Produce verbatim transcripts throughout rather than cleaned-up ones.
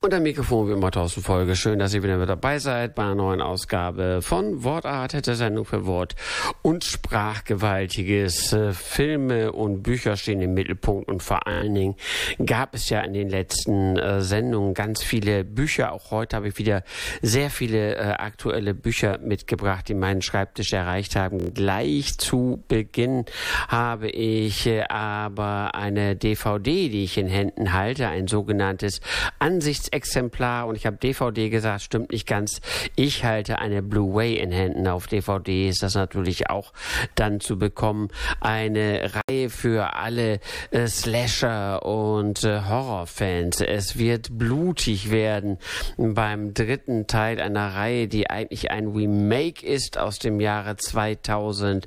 Und am Mikrofon wie immer Thorsten Folge. Schön, dass ihr wieder mit dabei seid bei einer neuen Ausgabe von Wortart, der Sendung für Wort und Sprachgewaltiges. Äh, Filme und Bücher stehen im Mittelpunkt und vor allen Dingen gab es ja in den letzten äh, Sendungen ganz viele Bücher. Auch heute habe ich wieder sehr viele äh, aktuelle Bücher mitgebracht, die meinen Schreibtisch erreicht haben. Gleich zu Beginn habe ich äh, aber eine D V D, die ich in Händen halte, ein sogenanntes Ansichtsexemplar. Und ich habe D V D gesagt, stimmt nicht ganz. Ich halte eine Blu-ray in Händen. Auf D V D ist das natürlich auch dann zu bekommen. Eine Reihe für alle äh, Slasher- und äh, Horrorfans. Es wird blutig werden beim dritten Teil einer Reihe, die eigentlich ein Remake ist aus dem Jahre zweitausendacht.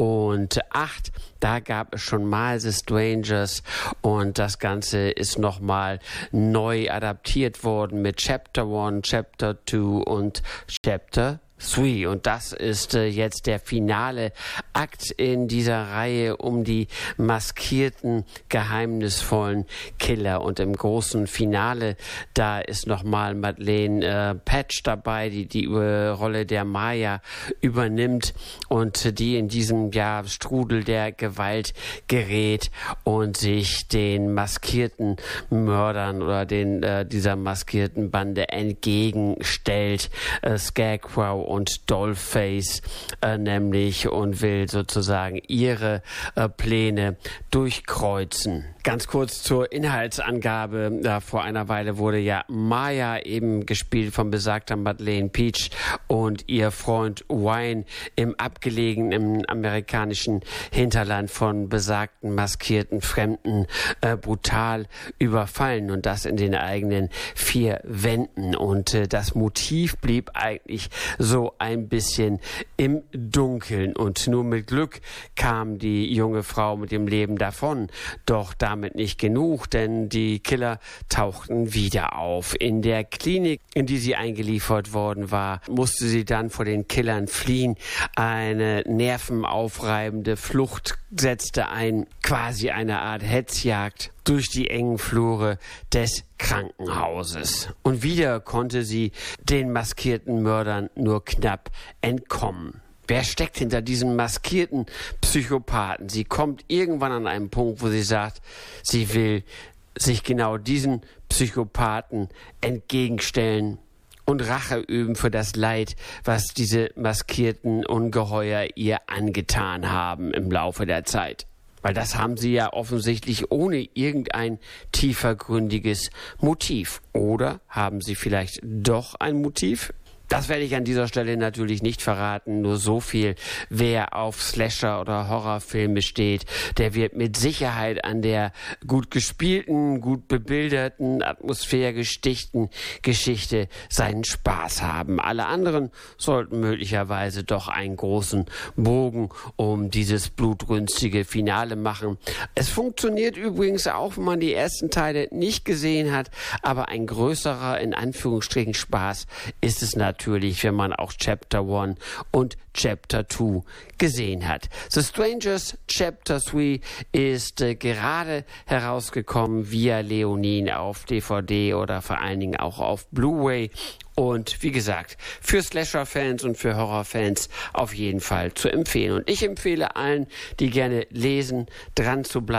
Da gab es schon mal The Strangers und das Ganze ist nochmal neu adaptiert worden mit Chapter eins, Chapter zwei und Chapter drei. Und das ist äh, jetzt der finale Akt in dieser Reihe um die maskierten, geheimnisvollen Killer. Und im großen Finale, da ist nochmal Madeleine äh, Petsch dabei, die die äh, Rolle der Maya übernimmt und die in diesem Jahr Strudel der Gewalt gerät und sich den maskierten Mördern oder den äh, dieser maskierten Bande entgegenstellt. Äh, Scarecrow und Dollface äh, nämlich und will sozusagen ihre äh, Pläne durchkreuzen. Ganz kurz zur Inhaltsangabe. Äh, vor einer Weile wurde ja Maya eben gespielt von besagter Madeleine Petsch und ihr Freund Wayne im abgelegenen im amerikanischen Hinterland von besagten maskierten Fremden äh, brutal überfallen und das in den eigenen vier Wänden. Und äh, das Motiv blieb eigentlich so ein bisschen im Dunkeln und nur mit Glück kam die junge Frau mit dem Leben davon. Doch damit nicht genug, denn die Killer tauchten wieder auf. In der Klinik, in die sie eingeliefert worden war, musste sie dann vor den Killern fliehen. Eine nervenaufreibende Flucht setzte ein, quasi eine Art Hetzjagd durch die engen Flure des Krankenhauses. Und wieder konnte sie den maskierten Mördern nur knapp entkommen. Wer steckt hinter diesem maskierten Psychopathen? Sie kommt irgendwann an einen Punkt, wo sie sagt, sie will sich genau diesen Psychopathen entgegenstellen und Rache üben für das Leid, was diese maskierten Ungeheuer ihr angetan haben im Laufe der Zeit. Weil das haben sie ja offensichtlich ohne irgendein tiefergründiges Motiv. Oder haben sie vielleicht doch ein Motiv? Das werde ich an dieser Stelle natürlich nicht verraten, nur so viel. Wer auf Slasher- oder Horrorfilme steht, der wird mit Sicherheit an der gut gespielten, gut bebilderten, atmosphärgestichten Geschichte seinen Spaß haben. Alle anderen sollten möglicherweise doch einen großen Bogen um dieses blutrünstige Finale machen. Es funktioniert übrigens auch, wenn man die ersten Teile nicht gesehen hat, aber ein größerer, in Anführungsstrichen, Spaß ist es natürlich. Natürlich, wenn man auch Chapter eins und Chapter zwei gesehen hat. The Strangers Chapter drei ist äh, gerade herausgekommen via Leonin auf D V D oder vor allen Dingen auch auf Blu-ray. Und wie gesagt, für Slasher-Fans und für Horror-Fans auf jeden Fall zu empfehlen. Und ich empfehle allen, die gerne lesen, dran zu bleiben.